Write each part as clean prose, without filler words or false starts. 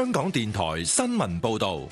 香港電台新聞報道。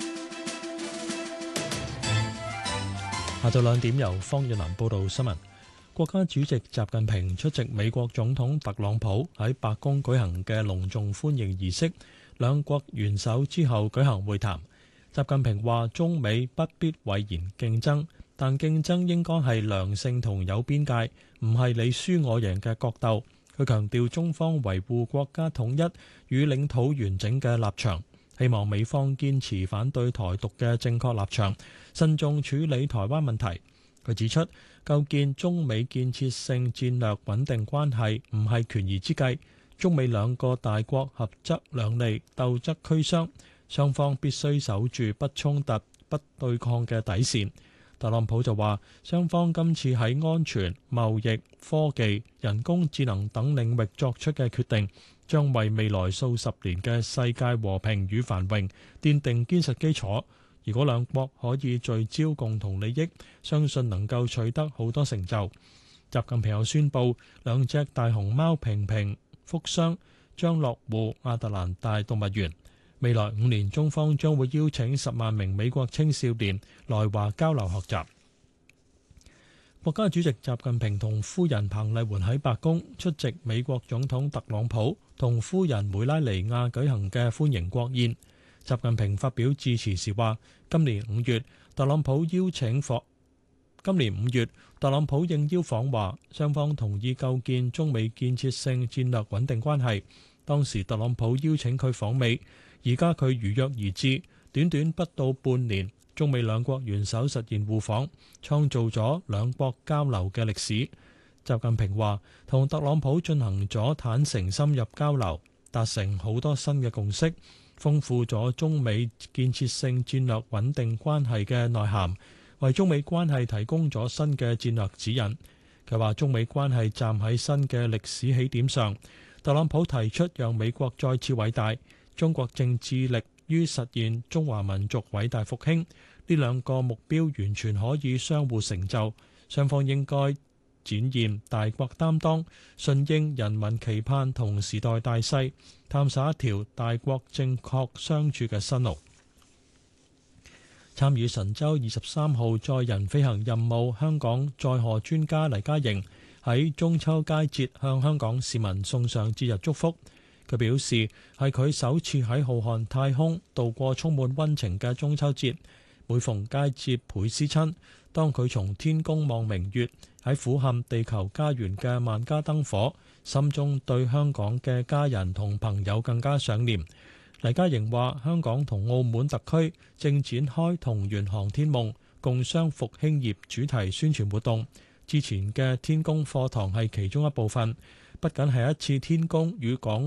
下晝2點由方遠南報道新聞。國家主席習近平出席美國總統特朗普喺白宮舉行嘅隆重歡迎儀式，兩國元首之後舉行會談。習近平話：中美不必諱言競爭，但競爭應該係良性同有邊界，唔係你輸我贏嘅角鬥。佢強調中方維護國家統一與領土完整嘅立場，希望美方堅持反對台獨嘅正確立場，慎重處理台灣問題。佢指出，構建中美建設性戰略穩定關係唔係權宜之計，中美兩個大國合則兩利，鬥則俱傷，雙方必須守住不衝突、不對抗嘅底線。特朗普就話，雙方今次喺安全、貿易、科技、人工智能等領域作出嘅決定，將為未來數十年嘅世界和平與繁榮奠定堅實基礎。如果兩國可以聚焦共同利益，相信能夠取得好多成就。習近平又宣布，兩隻大熊貓平平、福雙將落戶亞特蘭大動物園。未來5年，中方將會邀請10萬名美國青少年來華交流學習。國家主席習近平同夫人彭麗媛喺白宮出席美國總統特朗普同夫人梅拉尼亞舉行嘅歡迎國宴。習近平發表致辭時話：今年5月，特朗普應邀訪華，雙方同意構建中美建設性戰略穩定關係。當時特朗普邀請佢訪美，而家佢如約而至，短短不到半年，中美兩國元首實現互訪，創造咗兩國交流嘅歷史。習近平話：同特朗普進行咗坦誠深入交流，達成好多新嘅共識，豐富咗中美建設性戰略穩定關係嘅內涵，為中美關係提供咗新嘅戰略指引。佢話中美關係站喺新嘅歷史起點上，特朗普提出讓美國再次偉大，中國正致力於實現中華民族偉大復興，呢兩個目標完全可以相互成就，雙方應該展現大國擔當，順應人民期盼同時代大勢，探索一條大國正確相處嘅新路。參與神舟23號載人飛行任務香港載荷專家黎嘉瑩喺中秋佳節向香港市民送上節日祝福。佢表示係佢首次喺浩瀚太空度過充滿溫情嘅中秋節，每逢佳節倍思親。當佢從天宮望明月，喺俯瞰地球家園嘅萬家燈火，心中對香港嘅家人同朋友更加想念。黎嘉瑩話：香港同澳門特區正展開同圓航天夢、共商復興業主題宣傳活動，之前嘅天宮課堂係其中一部分，不僅係一次天宮與港